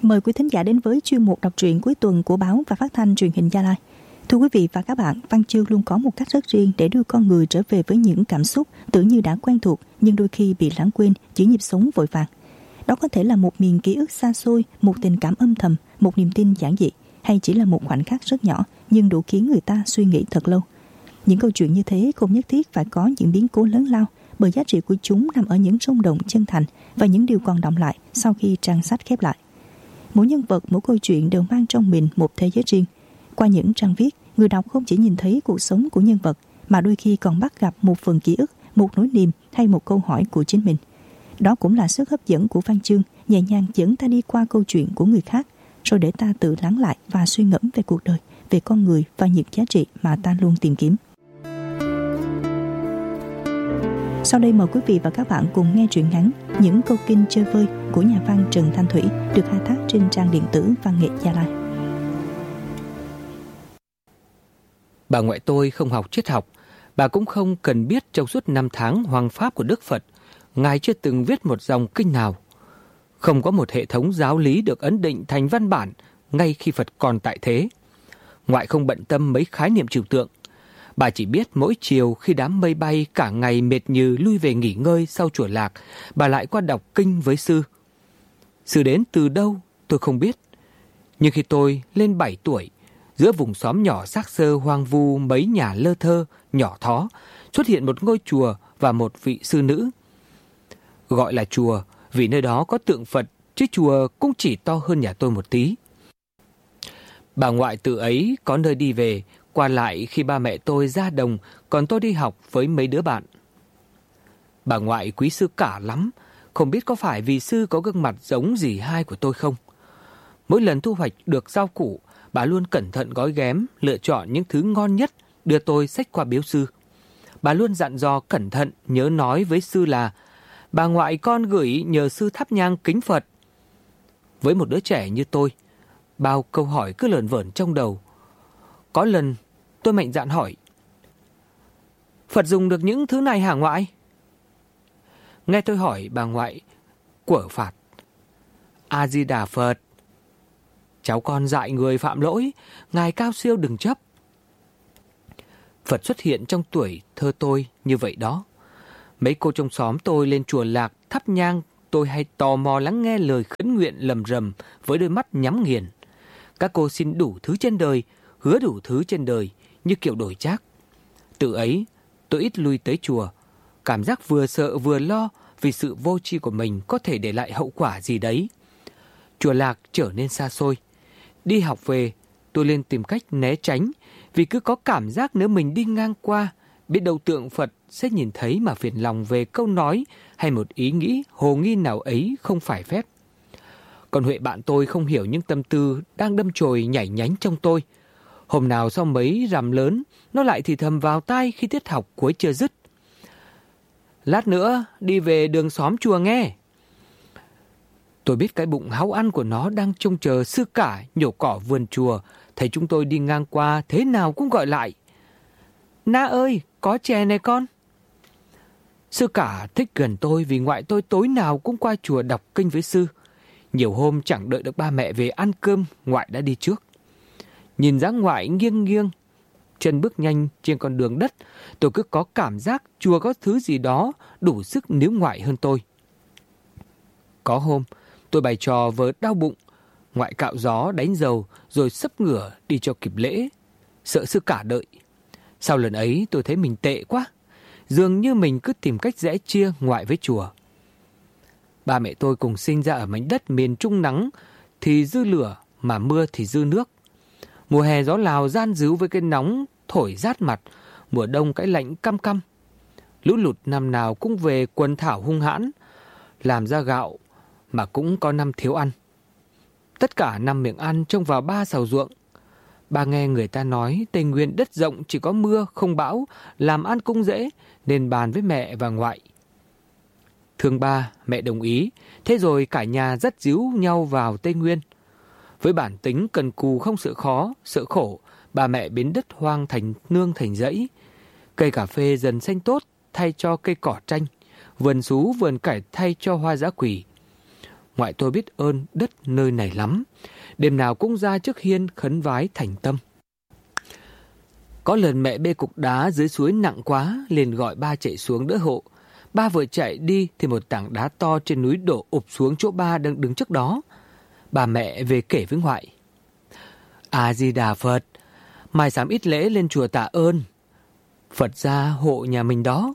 Mời quý thính giả đến với chuyên mục đọc truyện cuối tuần của báo và phát thanh truyền hình Gia Lai. Thưa quý vị và các bạn, văn chương luôn có một cách rất riêng để đưa con người trở về với những cảm xúc tưởng như đã quen thuộc nhưng đôi khi bị lãng quên giữa nhịp sống vội vàng. Đó có thể là một miền ký ức xa xôi, một tình cảm âm thầm, một niềm tin giản dị, hay chỉ là một khoảnh khắc rất nhỏ nhưng đủ khiến người ta suy nghĩ thật lâu. Những câu chuyện như thế không nhất thiết phải có những biến cố lớn lao, bởi giá trị của chúng nằm ở những rung động chân thành và những điều còn đọng lại sau khi trang sách khép lại. Mỗi nhân vật, mỗi câu chuyện đều mang trong mình một thế giới riêng. Qua những trang viết, người đọc không chỉ nhìn thấy cuộc sống của nhân vật mà đôi khi còn bắt gặp một phần ký ức, một nỗi niềm hay một câu hỏi của chính mình. Đó cũng là sức hấp dẫn của văn chương, nhẹ nhàng dẫn ta đi qua câu chuyện của người khác, rồi để ta tự lắng lại và suy ngẫm về cuộc đời, về con người và những giá trị mà ta luôn tìm kiếm. Sau đây mời quý vị và các bạn cùng nghe truyện ngắn Những câu kinh chơi vơi của nhà văn Trần Thanh Thủy, được khai thác trên trang điện tử Văn nghệ Gia Lai. Bà ngoại tôi không học triết học, bà cũng không cần biết trong suốt 5 tháng hoằng pháp của Đức Phật, Ngài chưa từng viết một dòng kinh nào. Không có một hệ thống giáo lý được ấn định thành văn bản ngay khi Phật còn tại thế. Ngoại không bận tâm mấy khái niệm trừu tượng. Bà chỉ biết mỗi chiều khi đám mây bay cả ngày mệt nhừ lui về nghỉ ngơi sau chùa Lạc, bà lại qua đọc kinh với sư. Sư đến từ đâu tôi không biết. Nhưng khi tôi lên 7 tuổi, giữa vùng xóm nhỏ xác xơ hoang vu mấy nhà lơ thơ, nhỏ thó, xuất hiện một ngôi chùa và một vị sư nữ. Gọi là chùa vì nơi đó có tượng Phật, chứ chùa cũng chỉ to hơn nhà tôi một tí. Bà ngoại từ ấy có nơi đi về, qua lại khi ba mẹ tôi ra đồng, còn tôi đi học với mấy đứa bạn. Bà ngoại quý sư cả lắm, không biết có phải vì sư có gương mặt giống dì hai của tôi không. Mỗi lần thu hoạch được rau củ, bà luôn cẩn thận gói ghém, lựa chọn những thứ ngon nhất, đưa tôi xách qua biếu sư. Bà luôn dặn dò cẩn thận, nhớ nói với sư là bà ngoại con gửi nhờ sư thắp nhang kính Phật. Với một đứa trẻ như tôi, bao câu hỏi cứ lởn vởn trong đầu. Có lần tôi mạnh dạn hỏi: Phật dùng được những thứ này hả ngoại? Nghe tôi hỏi, bà ngoại quở phạt: A Di Đà Phật, cháu con dạy người phạm lỗi, Ngài cao siêu đừng chấp. Phật xuất hiện trong tuổi thơ tôi như vậy đó. Mấy cô trong xóm tôi lên chùa Lạc thắp nhang, tôi hay tò mò lắng nghe lời khấn nguyện lầm rầm với đôi mắt nhắm nghiền. Các cô xin đủ thứ trên đời, hứa đủ thứ trên đời như kiểu đổi trác. Từ ấy tôi ít lui tới chùa, cảm giác vừa sợ vừa lo vì sự vô tri của mình có thể để lại hậu quả gì đấy. Chùa Lạc trở nên xa xôi. Đi học về tôi lên tìm cách né tránh, vì cứ có cảm giác nếu mình đi ngang qua, biết đâu tượng Phật sẽ nhìn thấy mà phiền lòng về câu nói hay một ý nghĩ hồ nghi nào ấy không phải phép. Còn Huệ bạn tôi không hiểu những tâm tư đang đâm chồi nhảy nhánh trong tôi. Hôm nào sau mấy rằm lớn, nó lại thì thầm vào tai khi tiết học cuối chưa dứt: Lát nữa đi về đường xóm chùa nghe. Tôi biết cái bụng háu ăn của nó đang trông chờ sư cả nhổ cỏ vườn chùa, thấy chúng tôi đi ngang qua thế nào cũng gọi lại: Na ơi, có chè này con. Sư cả thích gần tôi vì ngoại tôi tối nào cũng qua chùa đọc kinh với sư. Nhiều hôm chẳng đợi được ba mẹ về ăn cơm, ngoại đã đi trước. Nhìn dáng ngoại nghiêng nghiêng, chân bước nhanh trên con đường đất, tôi cứ có cảm giác chùa có thứ gì đó đủ sức níu ngoại hơn tôi. Có hôm, tôi bày trò vớ đau bụng, ngoại cạo gió đánh dầu rồi sấp ngửa đi cho kịp lễ, sợ sư cả đợi. Sau lần ấy tôi thấy mình tệ quá, dường như mình cứ tìm cách rẽ chia ngoại với chùa. Ba mẹ tôi cùng sinh ra ở mảnh đất miền Trung, nắng thì dư lửa mà mưa thì dư nước. Mùa hè gió Lào gian díu với cái nóng thổi rát mặt, mùa đông cái lạnh căm căm. Lũ lụt năm nào cũng về quần thảo hung hãn, làm ra gạo mà cũng có năm thiếu ăn. Tất cả năm miệng ăn trông vào ba sào ruộng. Ba nghe người ta nói Tây Nguyên đất rộng chỉ có mưa không bão, làm ăn cũng dễ, nên bàn với mẹ và ngoại. Thương ba, mẹ đồng ý, thế rồi cả nhà dắt díu nhau vào Tây Nguyên. Với bản tính cần cù không sợ khó, sợ khổ, bà mẹ biến đất hoang thành nương thành dãy. Cây cà phê dần xanh tốt thay cho cây cỏ tranh, vườn sú vườn cải thay cho hoa dã quỳ. Ngoại tôi biết ơn đất nơi này lắm. Đêm nào cũng ra trước hiên khấn vái thành tâm. Có lần mẹ bê cục đá dưới suối nặng quá, liền gọi ba chạy xuống đỡ hộ. Ba vừa chạy đi thì một tảng đá to trên núi đổ ụp xuống chỗ ba đang đứng trước đó. Bà mẹ về kể với ngoại. A Di Đà Phật, mai sám ít lễ lên chùa tạ ơn. Phật gia hộ nhà mình đó.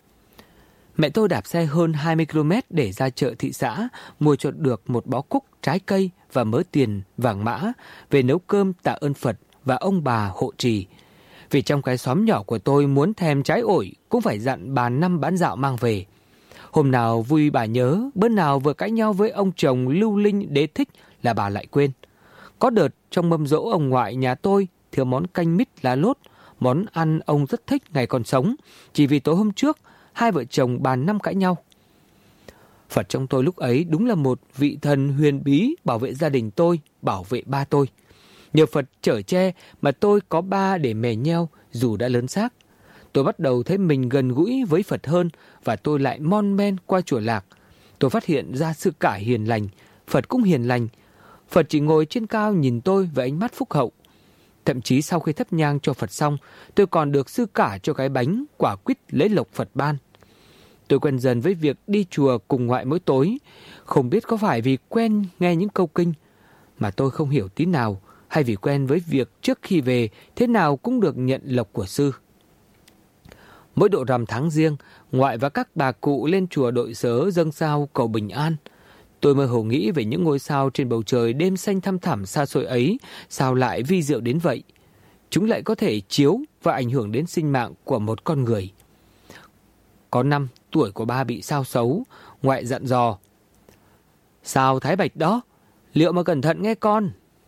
Mẹ tôi đạp xe hơn 20 km để ra chợ thị xã mua cho được một bó cúc, trái cây và mớ tiền vàng mã về nấu cơm tạ ơn Phật và ông bà hộ trì. Vì trong cái xóm nhỏ của tôi muốn thèm trái ổi cũng phải dặn bà Năm bán dạo mang về. Hôm nào vui bà nhớ, bữa nào vừa cãi nhau với ông chồng lưu linh đế thích là bà lại quên. Có đợt trong mâm giỗ ông ngoại nhà tôi thiếu món canh mít lá lốt, món ăn ông rất thích ngày còn sống, chỉ vì tối hôm trước hai vợ chồng bà Năm cãi nhau. Phật trong tôi lúc ấy đúng là một vị thần huyền bí bảo vệ gia đình tôi, bảo vệ ba tôi. Nhờ Phật chở che mà tôi có ba để mè nheo dù đã lớn xác. Tôi bắt đầu thấy mình gần gũi với Phật hơn và tôi lại mon men qua chùa Lạc. Tôi phát hiện ra sư cả hiền lành, Phật cũng hiền lành. Phật chỉ ngồi trên cao nhìn tôi với ánh mắt phúc hậu. Thậm chí sau khi thắp nhang cho Phật xong, tôi còn được sư cả cho cái bánh quả quýt lấy lộc Phật ban. Tôi quen dần với việc đi chùa cùng ngoại mỗi tối. Không biết có phải vì quen nghe những câu kinh mà tôi không hiểu tí nào, hay vì quen với việc trước khi về thế nào cũng được nhận lộc của sư. Mỗi độ rằm tháng Giêng, ngoại và các bà cụ lên chùa Đội Sớ dâng sao cầu bình an. Tôi mơ hồ nghĩ về những ngôi sao trên bầu trời đêm xanh thăm thẳm xa xôi ấy, sao lại vi diệu đến vậy? Chúng lại có thể chiếu và ảnh hưởng đến sinh mạng của một con người. Có năm, tuổi của ba bị sao xấu, ngoại dặn dò. Sao Thái Bạch đó, liệu mà cẩn thận nghe con.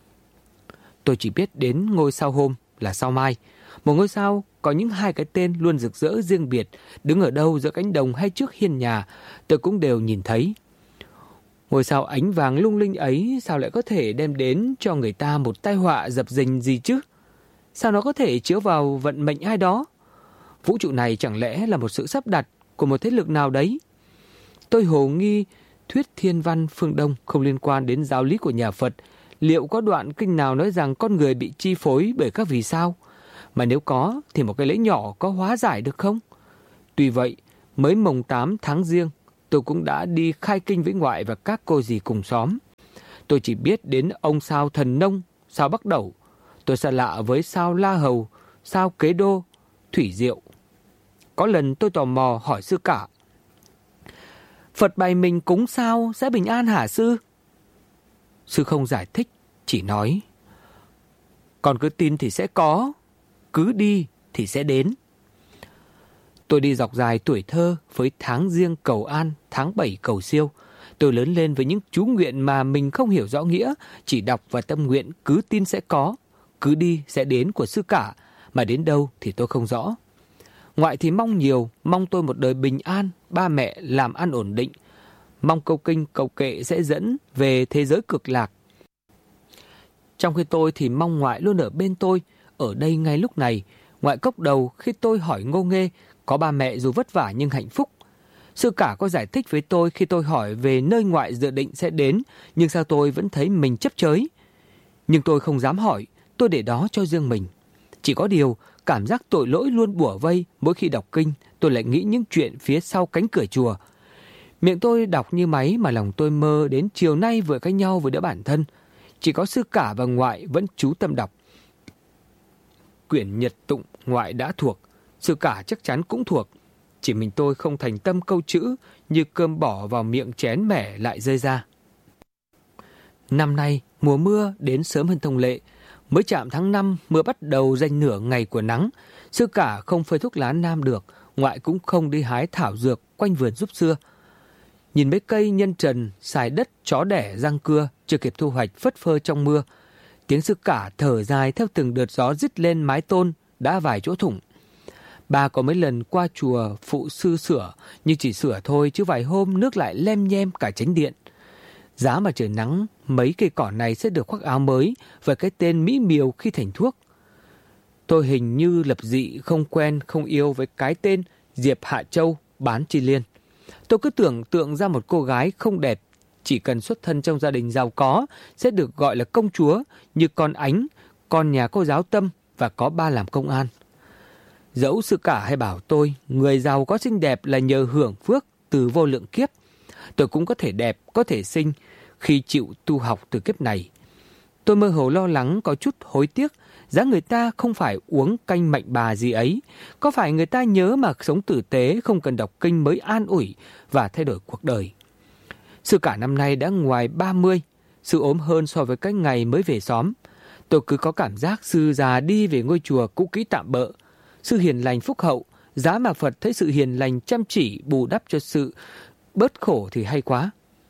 Tôi chỉ biết đến ngôi sao hôm là sao Mai, một ngôi sao có những hai cái tên luôn rực rỡ riêng biệt, đứng ở đâu giữa cánh đồng hay trước hiên nhà, tôi cũng đều nhìn thấy. Ngôi sao ánh vàng lung linh ấy sao lại có thể đem đến cho người ta một tai họa dập dình gì chứ? Sao nó có thể chiếu vào vận mệnh ai đó? Vũ trụ này chẳng lẽ là một sự sắp đặt của một thế lực nào đấy? Tôi hồ nghi thuyết thiên văn phương Đông không liên quan đến giáo lý của nhà Phật. Liệu có đoạn kinh nào nói rằng con người bị chi phối bởi các vì sao? Mà nếu có thì một cái lễ nhỏ có hóa giải được không? Tuy vậy, mới mồng 8 tháng Giêng, tôi cũng đã đi khai kinh với ngoại và các cô dì cùng xóm. Tôi chỉ biết đến ông sao Thần Nông, sao Bắc Đẩu. Tôi xa lạ với sao La Hầu, sao Kế Đô, Thủy Diệu. Có lần tôi tò mò hỏi sư cả. Phật bày mình cúng sao sẽ bình an hả sư? Sư không giải thích, chỉ nói. Con cứ tin thì sẽ có, cứ đi thì sẽ đến. Tôi đi dọc dài tuổi thơ với tháng Giêng cầu an, tháng 7 cầu siêu. Tôi lớn lên với những chú nguyện mà mình không hiểu rõ nghĩa, chỉ đọc và tâm nguyện cứ tin sẽ có, cứ đi sẽ đến của sư cả, mà đến đâu thì tôi không rõ. Ngoại thì mong nhiều, mong tôi một đời bình an, ba mẹ làm ăn ổn định, mong câu kinh câu kệ sẽ dẫn về thế giới cực lạc. Trong khi tôi thì mong ngoại luôn ở bên tôi, ở đây ngay lúc này. Ngoại cốc đầu khi tôi hỏi ngô nghê, có ba mẹ dù vất vả nhưng hạnh phúc. Sư cả có giải thích với tôi khi tôi hỏi về nơi ngoại dự định sẽ đến, nhưng sao tôi vẫn thấy mình chấp chới. Nhưng tôi không dám hỏi, tôi để đó cho riêng mình. Chỉ có điều, cảm giác tội lỗi luôn bủa vây, mỗi khi đọc kinh, tôi lại nghĩ những chuyện phía sau cánh cửa chùa. Miệng tôi đọc như máy mà lòng tôi mơ đến chiều nay vừa cãi nhau với đứa bản thân. Chỉ có sư cả và ngoại vẫn chú tâm đọc. Quyển Nhật Tụng ngoại đã thuộc, sư cả chắc chắn cũng thuộc. Chỉ mình tôi không thành tâm câu chữ, như cơm bỏ vào miệng chén mẻ lại rơi ra. Năm nay, mùa mưa đến sớm hơn thông lệ. Mới chạm tháng 5, mưa bắt đầu dành nửa ngày của nắng. Sư cả không phơi thuốc lá nam được, ngoại cũng không đi hái thảo dược quanh vườn giúp xưa. Nhìn mấy cây nhân trần, xài đất, chó đẻ, răng cưa, chưa kịp thu hoạch phất phơ trong mưa. Tiếng sư cả thở dài theo từng đợt gió rít lên mái tôn, đã vài chỗ thủng. Bà có mấy lần qua chùa phụ sư sửa, nhưng chỉ sửa thôi chứ vài hôm nước lại lem nhem cả chánh điện. Giá mà trời nắng, mấy cây cỏ này sẽ được khoác áo mới và cái tên mỹ miều khi thành thuốc. Tôi hình như lập dị, không quen, không yêu với cái tên Diệp Hạ Châu bán chi liên. Tôi cứ tưởng tượng ra một cô gái không đẹp, chỉ cần xuất thân trong gia đình giàu có sẽ được gọi là công chúa, như con Ánh, con nhà cô giáo Tâm và có ba làm công an. Dẫu sư cả hay bảo tôi, người giàu có xinh đẹp là nhờ hưởng phước từ vô lượng kiếp. Tôi cũng có thể đẹp, có thể xinh khi chịu tu học từ kiếp này. Tôi mơ hồ lo lắng, có chút hối tiếc, giá người ta không phải uống canh mạnh bà gì ấy. Có phải người ta nhớ mà sống tử tế, không cần đọc kinh mới an ủi và thay đổi cuộc đời. Sư cả năm nay đã ngoài 30, sư ốm hơn so với cái ngày mới về xóm. Tôi cứ có cảm giác sư già đi về ngôi chùa cũ kỹ tạm bợ. Sư hiền lành phúc hậu, giá mà Phật thấy sự hiền lành chăm chỉ bù đắp cho sự bớt khổ thì hay quá.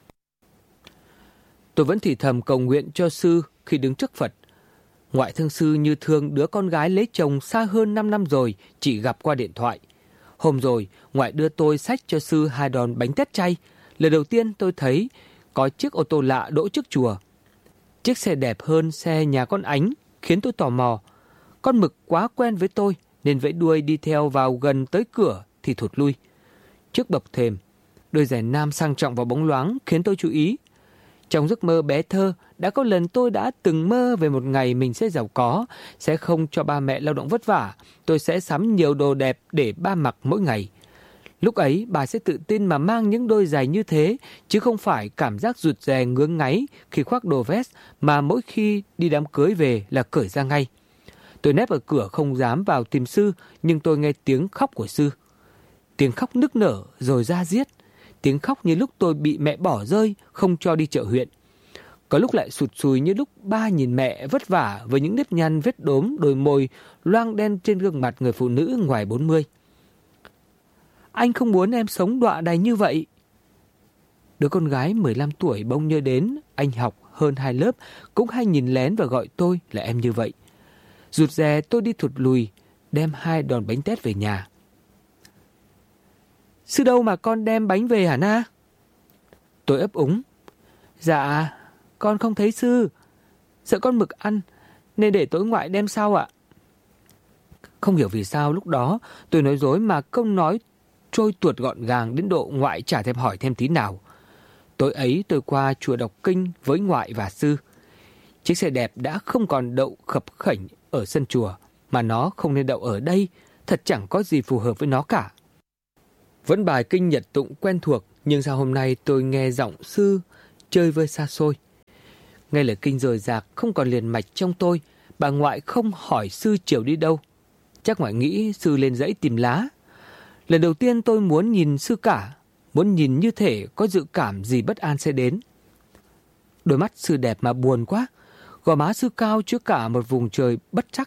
Tôi vẫn thì thầm cầu nguyện cho sư khi đứng trước Phật. Ngoại thương sư như thương đứa con gái lấy chồng xa hơn 5 năm rồi, chỉ gặp qua điện thoại. Hôm rồi, ngoại đưa tôi xách cho sư 2 đòn bánh tét chay. Lần đầu tiên tôi thấy có chiếc ô tô lạ đỗ trước chùa. Chiếc xe đẹp hơn xe nhà con Ánh, khiến tôi tò mò. Con mực quá quen với tôi, nên vẫy đuôi đi theo vào gần tới cửa thì thụt lui. Trước bậc thềm, đôi giày nam sang trọng và bóng loáng khiến tôi chú ý. Trong giấc mơ bé thơ, đã có lần tôi đã từng mơ về một ngày mình sẽ giàu có, sẽ không cho ba mẹ lao động vất vả, tôi sẽ sắm nhiều đồ đẹp để ba mặc mỗi ngày. Lúc ấy, bà sẽ tự tin mà mang những đôi giày như thế, chứ không phải cảm giác rụt rè ngứa ngáy khi khoác đồ vest mà mỗi khi đi đám cưới về là cởi ra ngay. Tôi nép ở cửa không dám vào tìm sư, nhưng tôi nghe tiếng khóc của sư. Tiếng khóc nức nở rồi ra diết. Tiếng khóc như lúc tôi bị mẹ bỏ rơi, không cho đi chợ huyện. Có lúc lại sụt sùi như lúc ba nhìn mẹ vất vả với những nếp nhăn vết đốm, đôi môi loang đen trên gương mặt người phụ nữ ngoài 40. Anh không muốn em sống đọa đày như vậy. Đứa con gái 15 tuổi bỗng nhớ đến anh học hơn 2 lớp, cũng hay nhìn lén và gọi tôi là em như vậy. Rụt rè tôi đi thụt lùi, đem 2 đòn bánh tét về nhà. Sư đâu mà con đem bánh về hả Na? Tôi ấp úng. Dạ, con không thấy sư. Sợ con mực ăn, nên để tối ngoại đem sau ạ. Không hiểu vì sao lúc đó tôi nói dối mà câu nói trôi tuột gọn gàng đến độ ngoại chả thèm hỏi thêm tí nào. Tối ấy tôi qua chùa đọc kinh với ngoại và sư. Chiếc xe đẹp đã không còn đậu khập khểnh ở sân chùa, mà nó không nên đậu ở đây, thật chẳng có gì phù hợp với nó cả. Vẫn bài kinh nhật tụng quen thuộc, nhưng sao hôm nay tôi nghe giọng sư chơi vơi xa xôi. Nghe lời kinh rời rạc không còn liền mạch trong tôi, bà ngoại không hỏi sư chiều đi đâu. Chắc ngoại nghĩ sư lên dãy tìm lá. Lần đầu tiên tôi muốn nhìn sư cả, muốn nhìn như thể có dự cảm gì bất an sẽ đến. Đôi mắt sư đẹp mà buồn quá, gò má sư cao chứa cả một vùng trời bất trắc.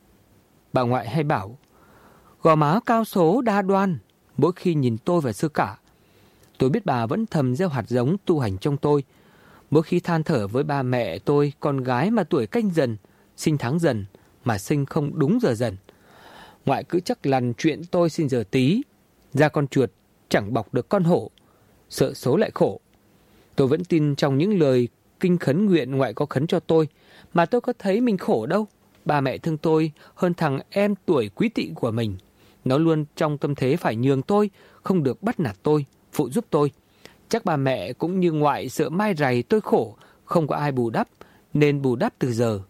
Bà ngoại hay bảo, gò má cao số đa đoan. Mỗi khi nhìn tôi và sư cả, tôi biết bà vẫn thầm gieo hạt giống tu hành trong tôi. Mỗi khi than thở với ba mẹ tôi, con gái mà tuổi canh dần, sinh tháng dần, mà sinh không đúng giờ dần. Ngoại cứ chắc lằn chuyện tôi sinh giờ Tý, ra con chuột chẳng bọc được con hổ, sợ số lại khổ. Tôi vẫn tin trong những lời kinh khấn nguyện ngoại có khấn cho tôi, mà tôi có thấy mình khổ đâu. Ba mẹ thương tôi hơn thằng em tuổi quý tỵ của mình. Nó luôn trong tâm thế phải nhường tôi, không được bắt nạt tôi, phụ giúp tôi. Chắc ba mẹ cũng như ngoại sợ mai rày tôi khổ, không có ai bù đắp, nên bù đắp từ giờ.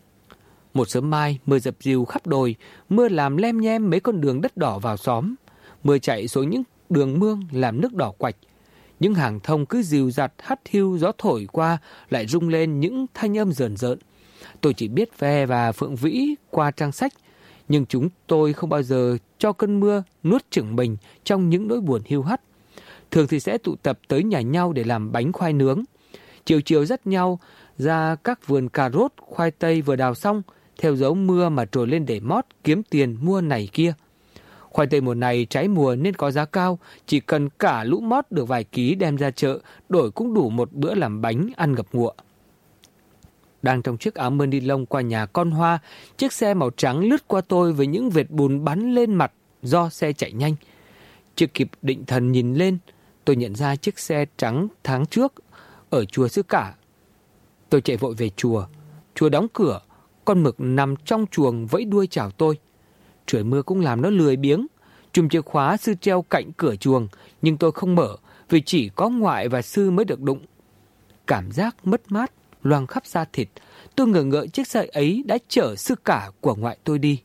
Một sớm mai, mưa dập dìu khắp đồi, mưa làm lem nhem mấy con đường đất đỏ vào xóm. Mưa chạy xuống những đường mương làm nước đỏ quạch. Những hàng thông cứ dìu dặt hắt hiu, gió thổi qua lại rung lên những thanh âm rờn rợn. Tôi chỉ biết ve và phượng vĩ qua trang sách, nhưng chúng tôi không bao giờ cho cơn mưa nuốt chửng mình trong những nỗi buồn hiu hắt. Thường thì sẽ tụ tập tới nhà nhau để làm bánh khoai nướng. Chiều chiều dắt nhau ra các vườn cà rốt, khoai tây vừa đào xong, theo dấu mưa mà trồi lên để mót kiếm tiền mua này kia. Khoai tây mùa này trái mùa nên có giá cao, chỉ cần cả lũ mót được vài ký đem ra chợ, đổi cũng đủ một bữa làm bánh ăn ngập ngụa. Đang trong chiếc áo mưa ni lông qua nhà con Hoa, chiếc xe màu trắng lướt qua tôi với những vệt bùn bắn lên mặt do xe chạy nhanh. Chưa kịp định thần nhìn lên, tôi nhận ra chiếc xe trắng tháng trước ở chùa Sư Cả. Tôi chạy vội về chùa. Chùa đóng cửa, con mực nằm trong chuồng vẫy đuôi chào tôi. Trời mưa cũng làm nó lười biếng. Chùm chìa khóa sư treo cạnh cửa chuồng, nhưng tôi không mở vì chỉ có ngoại và sư mới được đụng. cảm giác mất mát loang khắp da thịt. Tôi ngờ ngợ chiếc sợi ấy đã chở sư cả của ngoại tôi đi.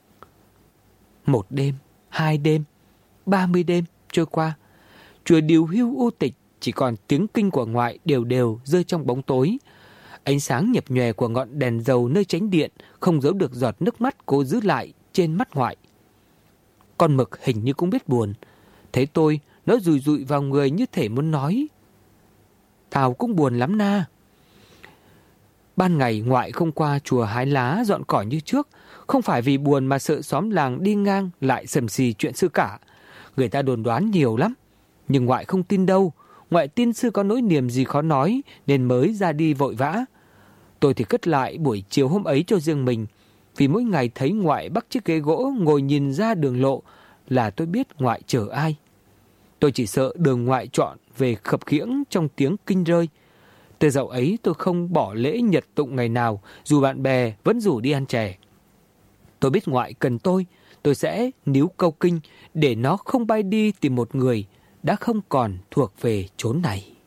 1 đêm, 2 đêm, 30 đêm trôi qua. Chùa điều hưu u tịch, chỉ còn tiếng kinh của ngoại đều đều rơi trong bóng tối. Ánh sáng nhập nhòe của ngọn đèn dầu nơi chánh điện không giấu được giọt nước mắt cố giữ lại trên mắt ngoại. Con mực hình như cũng biết buồn. Thấy tôi, nó rùi rụi vào người như thể muốn nói: "Tao cũng buồn lắm na." Ban ngày ngoại không qua chùa hái lá dọn cỏ như trước, không phải vì buồn mà sợ xóm làng đi ngang lại sầm xì chuyện sư cả. Người ta đồn đoán nhiều lắm, nhưng ngoại không tin đâu. Ngoại tin sư có nỗi niềm gì khó nói nên mới ra đi vội vã. Tôi thì cất lại buổi chiều hôm ấy cho riêng mình, vì mỗi ngày thấy ngoại bắt chiếc ghế gỗ ngồi nhìn ra đường lộ là tôi biết ngoại chờ ai. Tôi chỉ sợ đường ngoại chọn về khập khiễng trong tiếng kinh rơi. Từ dạo ấy tôi không bỏ lễ nhật tụng ngày nào, dù bạn bè vẫn rủ đi ăn chè. Tôi biết ngoại cần tôi sẽ níu câu kinh để nó không bay đi tìm một người đã không còn thuộc về chốn này.